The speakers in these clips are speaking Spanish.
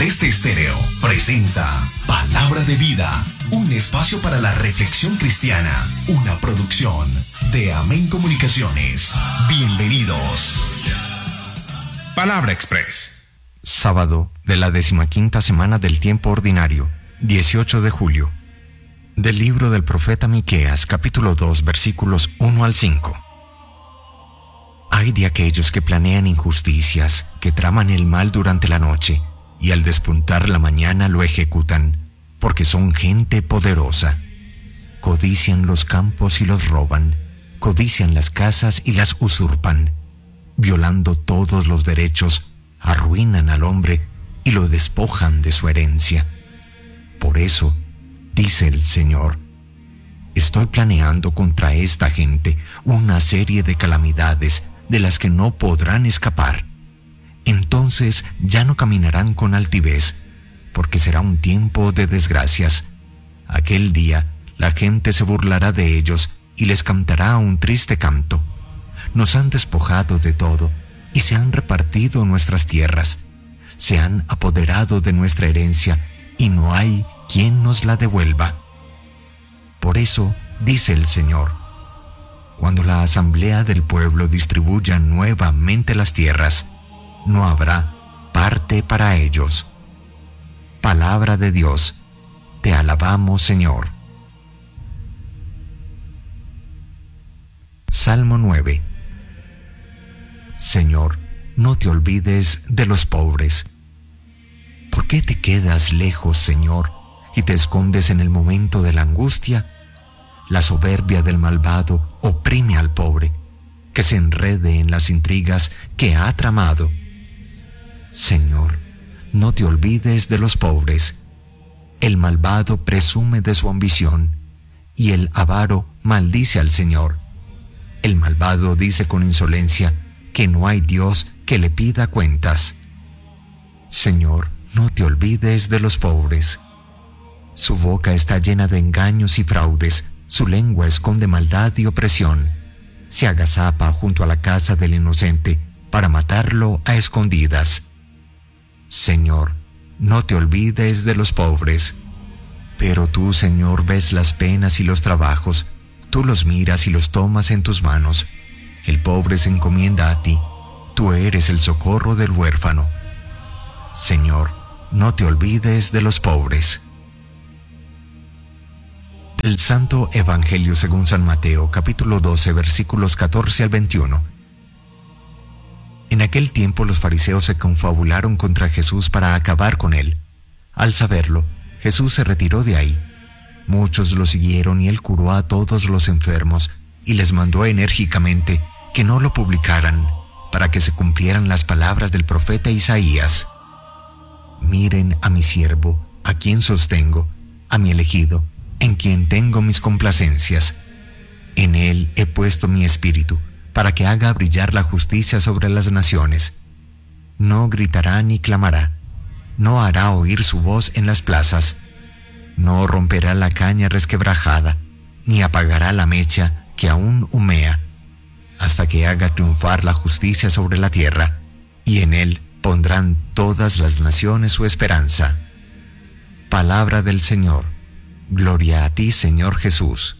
Conteste Estéreo presenta Palabra de Vida, un espacio para la reflexión cristiana, una producción de Amén Comunicaciones. Bienvenidos. Palabra Express. Sábado de la 15ª semana del tiempo ordinario, 18 de julio. Del libro del profeta Miqueas, capítulo 2, versículos 1 al 5. Ay de aquellos que planean injusticias, que traman el mal durante la noche, y al despuntar la mañana lo ejecutan, porque son gente poderosa. Codician los campos y los roban, codician las casas y las usurpan, violando todos los derechos, arruinan al hombre y lo despojan de su herencia. Por eso, dice el Señor, estoy planeando contra esta gente una serie de calamidades de las que no podrán escapar. Entonces ya no caminarán con altivez, porque será un tiempo de desgracias. Aquel día la gente se burlará de ellos y les cantará un triste canto. Nos han despojado de todo y se han repartido nuestras tierras. Se han apoderado de nuestra herencia y no hay quien nos la devuelva. Por eso, dice el Señor, cuando la asamblea del pueblo distribuya nuevamente las tierras, no habrá parte para ellos. Palabra de Dios, te alabamos, Señor. Salmo 9. Señor, no te olvides de los pobres. ¿Por qué te quedas lejos, Señor, y te escondes en el momento de la angustia? La soberbia del malvado oprime al pobre, que se enrede en las intrigas que ha tramado. Señor, no te olvides de los pobres. El malvado presume de su ambición, y el avaro maldice al Señor. El malvado dice con insolencia que no hay Dios que le pida cuentas. Señor, no te olvides de los pobres. Su boca está llena de engaños y fraudes, su lengua esconde maldad y opresión. Se agazapa junto a la casa del inocente para matarlo a escondidas. Señor, no te olvides de los pobres. Pero tú, Señor, ves las penas y los trabajos, tú los miras y los tomas en tus manos. El pobre se encomienda a ti, tú eres el socorro del huérfano. Señor, no te olvides de los pobres. El Santo Evangelio según San Mateo, capítulo 12, versículos 14 al 21. En aquel tiempo los fariseos se confabularon contra Jesús para acabar con él. Al saberlo, Jesús se retiró de ahí. Muchos lo siguieron y él curó a todos los enfermos y les mandó enérgicamente que no lo publicaran, para que se cumplieran las palabras del profeta Isaías. Miren a mi siervo, a quien sostengo, a mi elegido, en quien tengo mis complacencias. En él he puesto mi espíritu, para que haga brillar la justicia sobre las naciones. No gritará ni clamará, no hará oír su voz en las plazas, no romperá la caña resquebrajada, ni apagará la mecha que aún humea, hasta que haga triunfar la justicia sobre la tierra, y en él pondrán todas las naciones su esperanza. Palabra del Señor. Gloria a ti, Señor Jesús.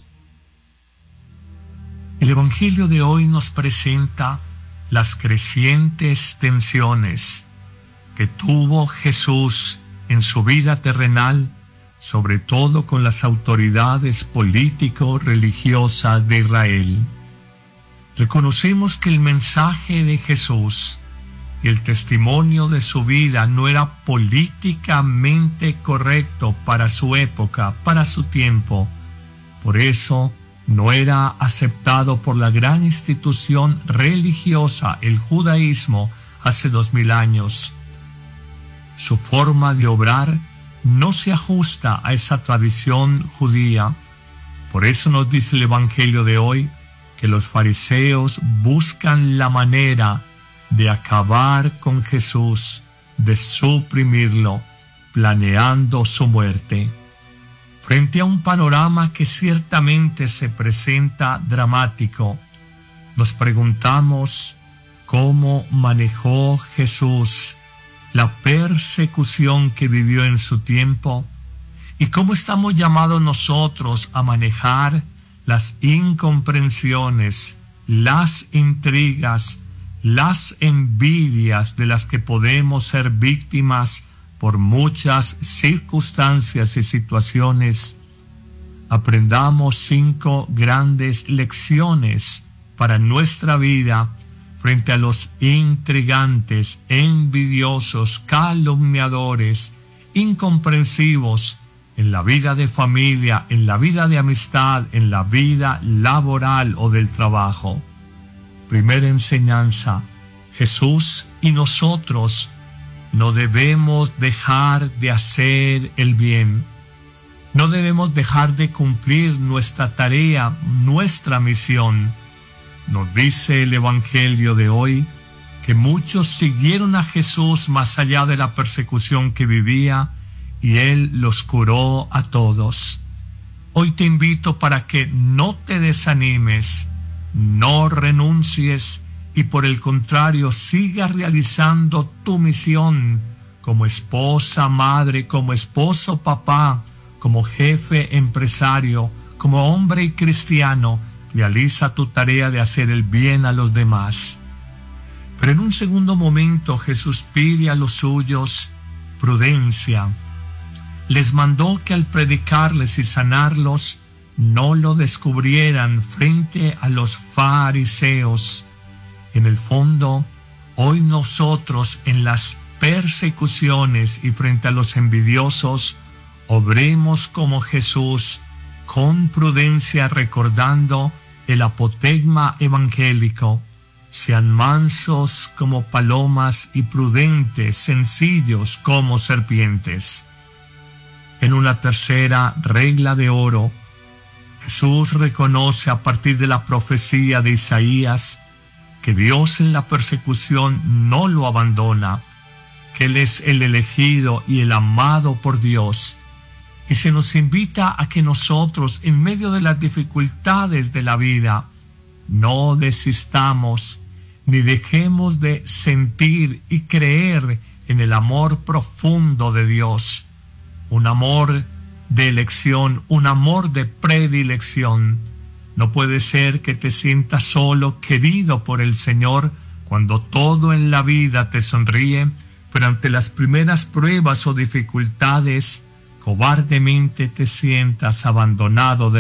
El Evangelio de hoy nos presenta las crecientes tensiones que tuvo Jesús en su vida terrenal, sobre todo con las autoridades político-religiosas de Israel. Reconocemos que el mensaje de Jesús y el testimonio de su vida no era políticamente correcto para su época, para su tiempo. Por eso, no era aceptado por la gran institución religiosa, el judaísmo, hace 2000 años. Su forma de obrar no se ajusta a esa tradición judía. Por eso nos dice el Evangelio de hoy que los fariseos buscan la manera de acabar con Jesús, de suprimirlo, planeando su muerte. Frente a un panorama que ciertamente se presenta dramático, nos preguntamos cómo manejó Jesús la persecución que vivió en su tiempo y cómo estamos llamados nosotros a manejar las incomprensiones, las intrigas, las envidias de las que podemos ser víctimas por muchas circunstancias y situaciones. Aprendamos 5 grandes lecciones para nuestra vida frente a los intrigantes, envidiosos, calumniadores, incomprensivos en la vida de familia, en la vida de amistad, en la vida laboral o del trabajo. Primera enseñanza: Jesús y nosotros no debemos dejar de hacer el bien. No debemos dejar de cumplir nuestra tarea, nuestra misión. Nos dice el Evangelio de hoy que muchos siguieron a Jesús más allá de la persecución que vivía y Él los curó a todos. Hoy te invito para que no te desanimes, no renuncies y por el contrario sigas realizando tu misión como esposa, madre, como esposo, papá, como jefe empresario, como hombre y cristiano. Realiza tu tarea de hacer el bien a los demás. Pero en un segundo momento Jesús pide a los suyos prudencia. Les mandó que al predicarles y sanarlos no lo descubrieran frente a los fariseos. En el fondo, hoy nosotros en las persecuciones y frente a los envidiosos, obremos como Jesús, con prudencia, recordando el apotegma evangélico: sean mansos como palomas y prudentes, sencillos como serpientes. En una tercera regla de oro, Jesús reconoce a partir de la profecía de Isaías que Dios en la persecución no lo abandona, que Él es el elegido y el amado por Dios. Y se nos invita a que nosotros, en medio de las dificultades de la vida, no desistamos ni dejemos de sentir y creer en el amor profundo de Dios. Un amor de elección, un amor de predilección. No puede ser que te sientas solo, querido por el Señor, cuando todo en la vida te sonríe, pero ante las primeras pruebas o dificultades, cobardemente te sientas abandonado de